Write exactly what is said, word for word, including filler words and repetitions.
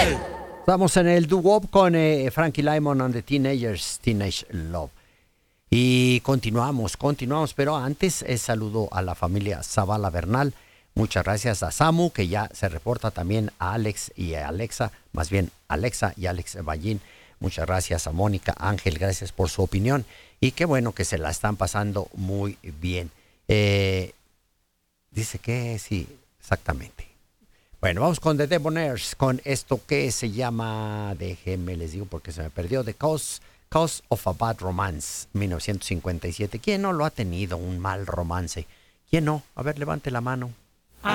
Estamos en el doo-wop con eh, Frankie Lymon and the Teenagers, Teenage Love. Y continuamos, continuamos, pero antes eh, saludo a la familia Zavala Bernal. Muchas gracias a Samu, que ya se reporta, también a Alex y a Alexa, más bien Alexa y Alex Ballín. Muchas gracias a Mónica Ángel, gracias por su opinión. Y qué bueno que se la están pasando muy bien. Eh, dice que sí, exactamente. Bueno, vamos con The Debonaires, con esto que se llama, déjenme les digo porque se me perdió, The Cause, Cause of a Bad Romance, mil novecientos cincuenta y siete. ¿Quién no lo ha tenido, un mal romance? ¿Quién no? A ver, levante la mano.